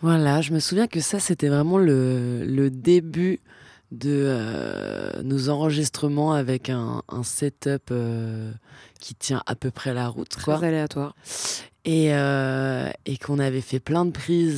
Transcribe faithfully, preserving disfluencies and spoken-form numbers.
Voilà, je me souviens que ça, c'était vraiment le, le début de euh, nos enregistrements avec un, un setup euh, qui tient à peu près la route, Très quoi. aléatoire. Et, euh, et qu'on avait fait plein de prises